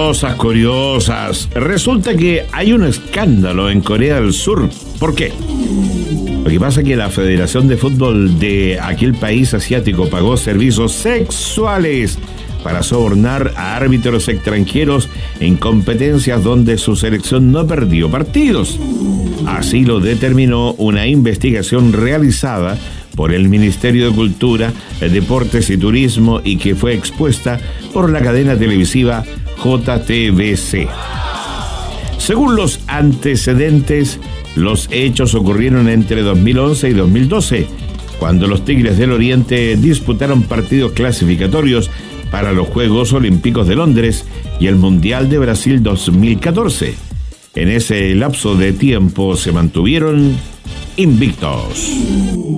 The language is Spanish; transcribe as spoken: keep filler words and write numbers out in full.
Cosas curiosas. Resulta que hay un escándalo en Corea del Sur. ¿Por qué? Lo que pasa es que la Federación de Fútbol de aquel país asiático pagó servicios sexuales para sobornar a árbitros extranjeros en competencias donde su selección no perdió partidos. Así lo determinó una investigación realizada por el Ministerio de Cultura, Deportes y Turismo y que fue expuesta por la cadena televisiva J T B C. Según los antecedentes, los hechos ocurrieron entre dos mil once y dos mil doce, cuando los Tigres del Oriente disputaron partidos clasificatorios para los Juegos Olímpicos de Londres y el Mundial de Brasil dos mil catorce. En ese lapso de tiempo se mantuvieron invictos.